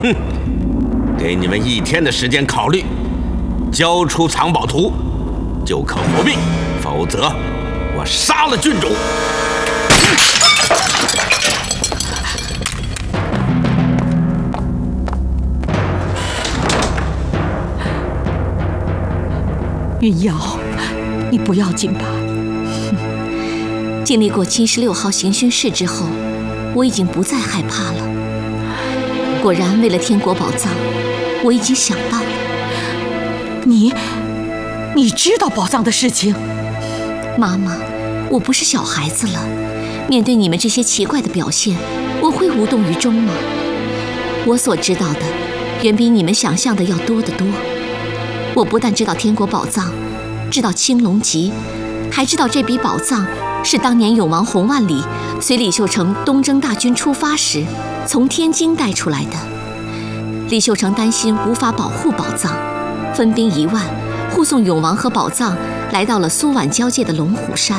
给你们1天的时间考虑，交出藏宝图，就可活命，否则我杀了郡主。 云瑶，你不要紧吧？ 经历过76号行凶事之后，我已经不再害怕了。果然，为了天国宝藏，我已经想到了。 你知道宝藏的事情？ 妈妈，我不是小孩子了，面对你们这些奇怪的表现，我会无动于衷吗？我所知道的，远比你们想象的要多得多。我不但知道天国宝藏，知道青龙脊，还知道这笔宝藏是当年永王洪万里随李秀成东征大军出发时从天津带出来的。李秀成担心无法保护宝藏，分兵1万护送永王和宝藏来到了苏皖交界的龙虎山。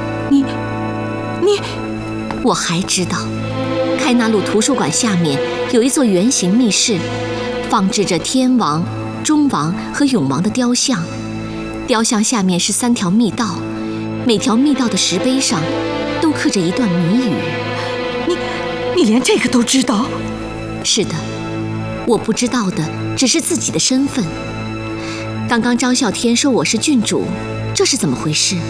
我还知道，开纳路图书馆下面有一座圆形密室，放置着天王、中王和永王的雕像。雕像下面是3条密道，每条密道的石碑上都刻着一段谜语。 你连这个都知道？ 是的，我不知道的只是自己的身份。刚刚张啸天说我是郡主，这是怎么回事？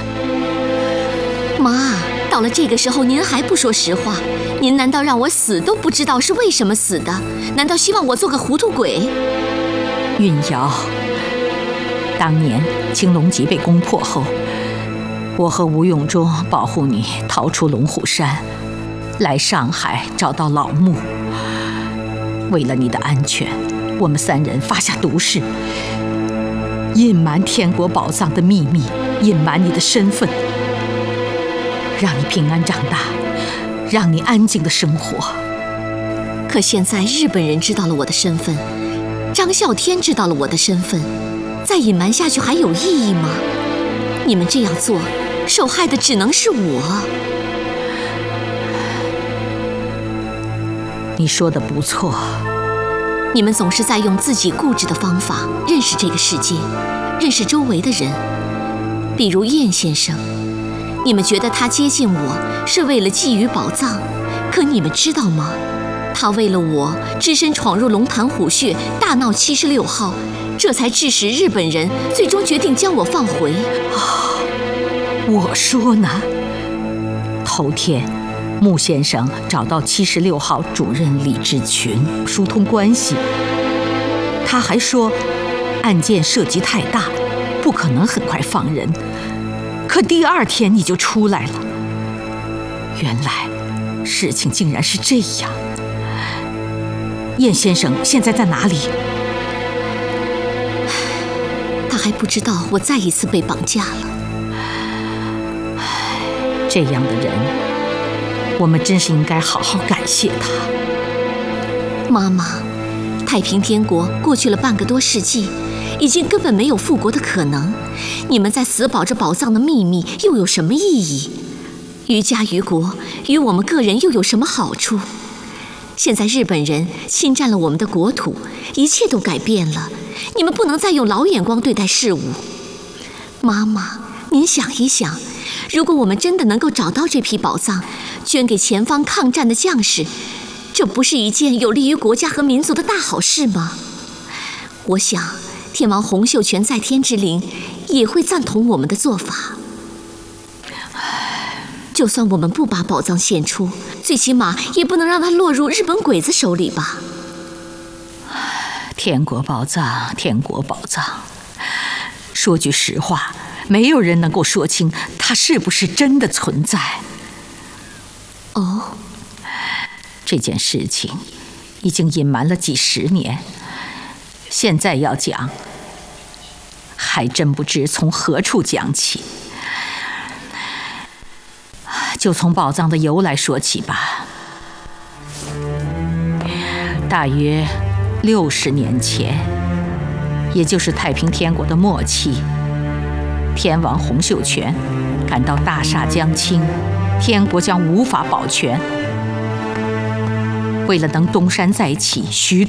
妈，到了这个时候您还不说实话？您难道让我死都不知道是为什么死的？难道希望我做个糊涂鬼？ 云瑶，当年青龙脊被攻破后，我和吴永忠保护你逃出龙虎山，来上海找到老穆。为了你的安全，我们3人发下毒誓，隐瞒天国宝藏的秘密，隐瞒你的身份，让你平安长大，让你安静的生活。 可现在日本人知道了我的身份，张啸天知道了我的身份，再隐瞒下去还有意义吗？你们这样做，受害的只能是我。 你说的不错， 你们总是在用自己固执的方法认识这个世界，认识周围的人。比如燕先生，你们觉得他接近我是为了觊觎宝藏，可你们知道吗？他为了我只身闯入龙潭虎穴，大闹76号，这才致使日本人最终决定将我放回。 我说呢，头天穆先生找到76号主任李志群疏通关系，他还说案件涉及太大，不可能很快放人。可第2天你就出来了，原来事情竟然是这样。燕先生现在在哪里？ 他还不知道我再一次被绑架了。 这样的人，我们真是应该好好感谢他。 妈妈，太平天国过去了半个多世纪，已经根本没有复国的可能。你们在死保着宝藏的秘密又有什么意义？于家于国，于我们个人又有什么好处？现在日本人侵占了我们的国土，一切都改变了，你们不能再用老眼光对待事物。妈妈，您想一想，如果我们真的能够找到这批宝藏，捐给前方抗战的将士，这不是一件有利于国家和民族的大好事吗？我想天王洪秀全在天之灵也会赞同我们的做法。就算我们不把宝藏献出，最起码也不能让它落入日本鬼子手里吧。 天国宝藏，天国宝藏，说句实话，没有人能够说清它是不是真的存在。 哦， 这件事情已经隐瞒了几十年，现在要讲，还真不知从何处讲起。就从宝藏的由来说起吧。大约60年前，也就是太平天国的末期，天王洪秀全感到大厦将倾，天国将无法保全。 为了能东山再起，许